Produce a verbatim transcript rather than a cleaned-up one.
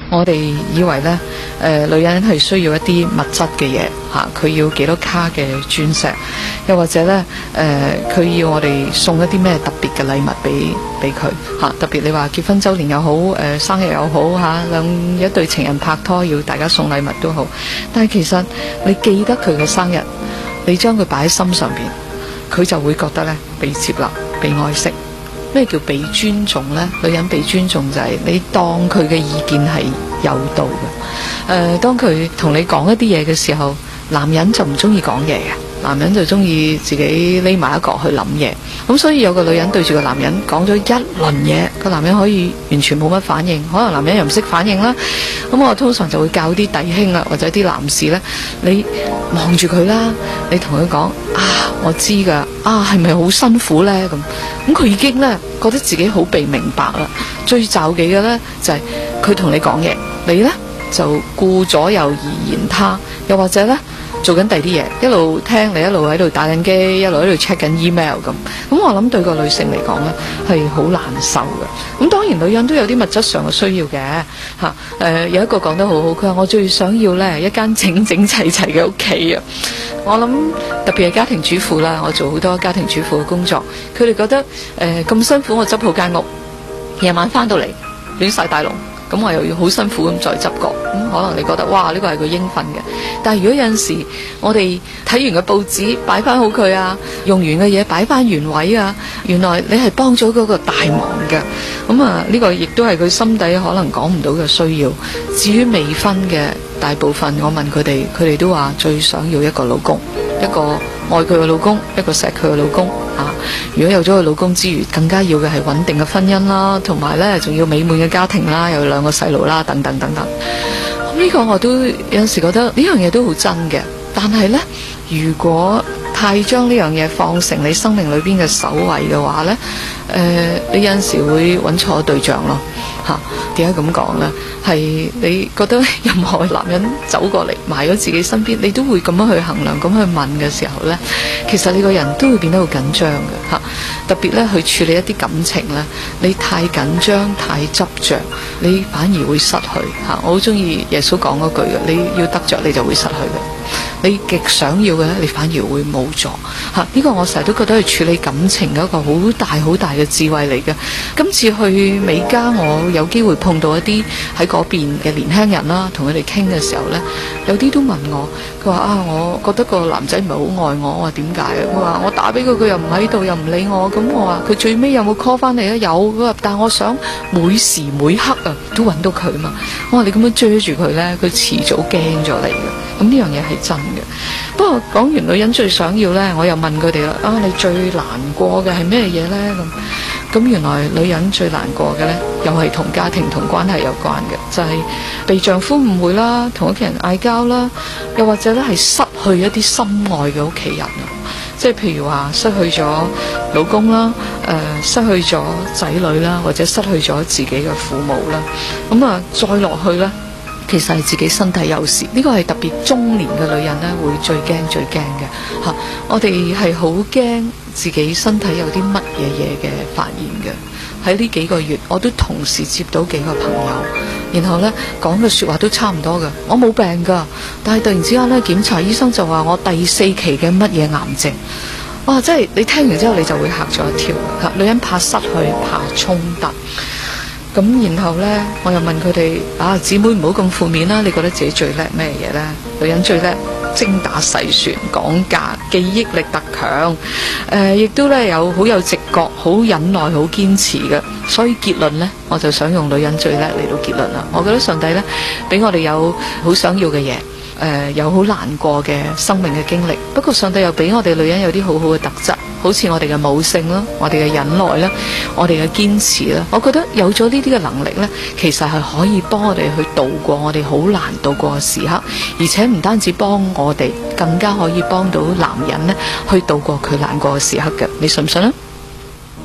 我哋以為呢，誒、呃、女人係需要一啲物質嘅嘢嚇，佢、啊、要幾多卡嘅鑽石，又或者呢，誒、呃、佢要我哋送一啲咩特別嘅禮物俾俾佢嚇，特別你話結婚週年又好，誒、呃、生日又好嚇，兩、啊、一對情人拍拖要大家送禮物都好，但係其實你記得佢嘅生日，你將佢擺喺心上邊，佢就會覺得呢被接納、被愛惜。咩叫被尊重呢？女人被尊重就係你當佢嘅意見係有道嘅。誒、呃，當佢同你講一啲嘢嘅時候，男人就唔中意講嘢嘅，男人就中意自己匿埋一角去諗嘢。咁所以有個女人對住個男人講咗一輪嘢，個男人可以完全冇乜反應，可能男人又唔識反應啦。咁我通常就會教啲弟兄啊，或者啲男士呢，你望住佢啦，你同佢講啊，我知噶，啊係咪好辛苦呢？咁咁佢已經呢覺得自己好被明白啦。最罩忌嘅呢，就係佢同你講嘢，你呢就顧左右而言他，又或者呢做緊第二啲嘢，一路聽你一路喺度打緊機，一路喺度 check 緊 email 咁。咁我諗對個女性嚟講呢係好難受嘅。咁當然女人都有啲物質上嘅需要嘅嚇。誒、呃、有一個講得好好，佢話我最想要呢一間整整齊齊嘅屋企啊！我諗特別係家庭主婦啦，我做好多家庭主婦嘅工作，佢哋覺得誒咁、呃、辛苦，我執好間屋，夜晚翻到嚟亂晒大龍。咁我又要好辛苦咁再執過，咁、嗯、可能你覺得哇呢個係佢應份嘅，但係如果有陣時我哋睇完個報紙擺翻好佢啊，用完嘅嘢擺翻原位啊，原來你係幫咗嗰個大忙嘅，咁啊呢個亦都係佢心底可能講唔到嘅需要。至於未婚嘅大部分，我問佢哋，佢哋都話最想要一個老公，一個愛佢嘅老公，一個錫佢嘅老公啊！如果有咗個老公之餘，更加要嘅係穩定嘅婚姻啦，同埋呢仲要美滿嘅家庭啦，有兩個細路啦，等等等等。咁呢個我都有陣時覺得呢樣嘢都好真嘅，但係呢，如果太將呢樣嘢放成你生命裏邊嘅首位嘅話呢，誒、呃，你有陣時會揾錯對象咯。嚇，點解咁講呢？係你覺得任何男人走過嚟埋咗自己身邊，你都會咁樣去衡量、咁去問嘅時候呢，其實你個人都會變得好緊張嘅嚇。特別咧去處理一啲感情呢，你太緊張、太執着，你反而會失去嚇。我好中意耶穌講嗰句嘅，你要得着你就會失去嘅，你極想要嘅咧，你反而會冇咗嚇。呢個我成日都覺得去處理感情嘅一個好大好大嘅智慧嚟嘅。今次去美加，我有機會碰到一啲喺嗰邊嘅年輕人啦，同佢哋傾嘅時候呢，有啲都問我，佢話啊，我覺得個男仔唔係好愛我，我話點解啊？佢話我打俾佢，佢又唔喺度，又唔理我，咁我話佢最尾有冇 call 翻嚟啊？有，佢話但係我想每時每刻啊都揾到佢嘛。我話你咁樣追住佢呢，佢遲早驚咗你嘅。咁呢樣嘢係真嘅。不過講完女人最想要呢，我又問佢哋啦，啊你最難過嘅係咩嘢呢？咁咁原來女人最難過嘅呢，又係同家庭同關係有關嘅，就係被丈夫誤會啦，同屋企人嗌交啦，又或者咧係失去一啲心愛嘅屋企人啊，即係譬如話失去咗老公啦，誒、呃、失去咗仔女啦，或者失去咗自己嘅父母啦，咁啊再落去呢，其實係自己身體有事，呢個係特別中年嘅女人呢會最驚最驚嘅嚇。我哋係好驚自己身體有啲乜嘢嘢嘅發現嘅。喺呢幾個月，我都同時接到幾個朋友，然後呢講嘅說話都差唔多嘅。我冇病噶，但係突然之間呢檢查，醫生就話我第四期嘅乜嘢癌症。哇！即係你聽完之後，你就會嚇咗一跳嚇。女人怕失去，怕衝突。咁然後呢，我又問佢哋啊，姊妹唔好咁負面啦。你覺得自己最叻咩嘢呢？女人最叻精打細算、講價、記憶力特強，誒、呃，亦都咧有好有直覺、好忍耐、好堅持嘅。所以結論呢，我就想用女人最叻嚟到結論啦。我覺得上帝呢，俾我哋有好想要嘅嘢，誒、呃，有好難過嘅生命嘅經歷。不過上帝又俾我哋女人有啲好好嘅特質。好似我哋嘅母性啦，我哋嘅忍耐啦，我哋嘅堅持啦，我覺得有咗呢啲嘅能力呢，其實係可以幫我哋去度過我哋好難度過嘅時刻，而且唔單止幫我哋，更加可以幫到男人呢去度過佢難過嘅時刻嘅。你信唔信啊？